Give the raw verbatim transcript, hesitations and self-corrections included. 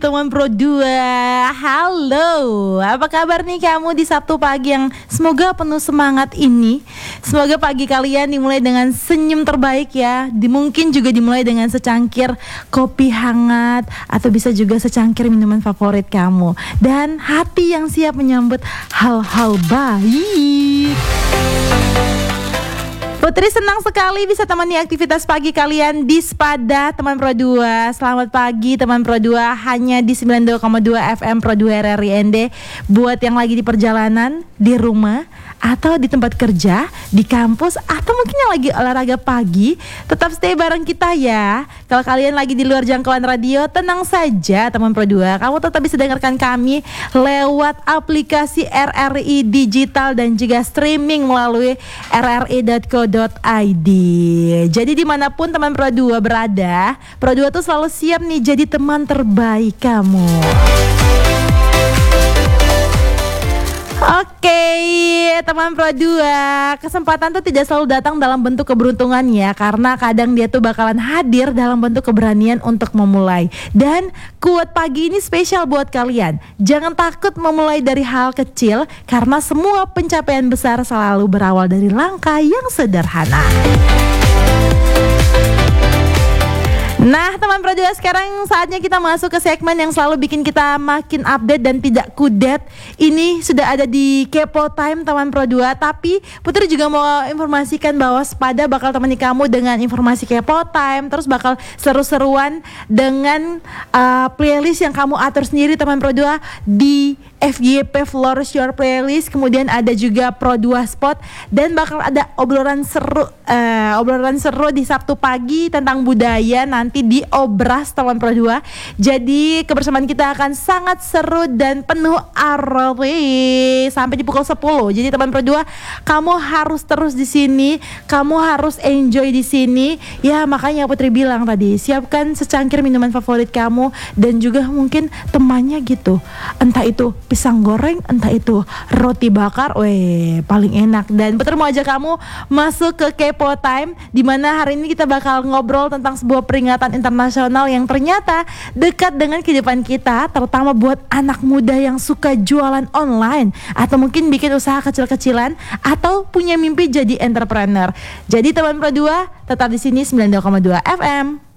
teman Pro dua. Halo, apa kabar nih kamu di Sabtu pagi yang semoga penuh semangat ini. Semoga pagi kalian dimulai dengan senyum terbaik ya. Mungkin juga dimulai dengan secangkir kopi hangat, atau bisa juga secangkir minuman favorit kamu, dan hati yang siap menyambut hal-hal baik. Putri senang sekali bisa temani aktivitas pagi kalian di Spada teman Pro dua. Selamat pagi teman Pro dua, hanya di sembilan puluh dua koma dua F M Pro dua R R I N D. Buat yang lagi di perjalanan, di rumah, atau di tempat kerja, di kampus, atau mungkin yang lagi olahraga pagi, tetap stay bareng kita ya. Kalau kalian lagi di luar jangkauan radio, tenang saja teman Pro dua, kamu tetap bisa dengarkan kami lewat aplikasi R R I Digital dan juga streaming melalui r r i dot co dot i d. Jadi dimanapun teman Pro dua berada, Pro dua tuh selalu siap nih jadi teman terbaik kamu. Oke, teman Pro dua, kesempatan tuh tidak selalu datang dalam bentuk keberuntungan ya, karena kadang dia tuh bakalan hadir dalam bentuk keberanian untuk memulai. Dan quote pagi ini spesial buat kalian. Jangan takut memulai dari hal kecil, karena semua pencapaian besar selalu berawal dari langkah yang sederhana. Nah teman Pro dua, sekarang saatnya kita masuk ke segmen yang selalu bikin kita makin update dan tidak kudet. Ini sudah ada di Kepo Time teman Pro dua. Tapi Putri juga mau informasikan bahwa Spada bakal temani kamu dengan informasi Kepo Time, terus bakal seru-seruan dengan uh, playlist yang kamu atur sendiri teman Pro dua di F Y P Flourish Your Playlist. Kemudian ada juga Pro dua Spot, dan bakal ada obrolan seru uh, obrolan seru di Sabtu pagi tentang budaya nanti di Obras teman Pro dua. Jadi kebersamaan kita akan sangat seru dan penuh arti sampai di pukul sepuluh. Jadi teman Pro dua, kamu harus terus di sini, kamu harus enjoy di sini. Ya makanya Putri bilang tadi, siapkan secangkir minuman favorit kamu dan juga mungkin temannya gitu. Entah itu pisang goreng, entah itu roti bakar, weh paling enak. Dan Putri mau ajak kamu masuk ke Kepo Time, di mana hari ini kita bakal ngobrol tentang sebuah peringatan internasional yang ternyata dekat dengan kehidupan kita, terutama buat anak muda yang suka jualan online atau mungkin bikin usaha kecil-kecilan atau punya mimpi jadi entrepreneur. Jadi teman Pro dua, tetap di sini sembilan puluh dua koma dua F M.